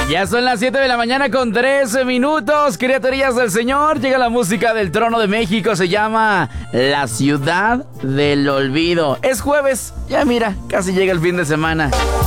Ya son las 7 de la mañana con 13 minutos, criaturillas del Señor. Llega la música del Trono de México, se llama La Ciudad del Olvido. Es jueves, ya mira, casi llega el fin de semana.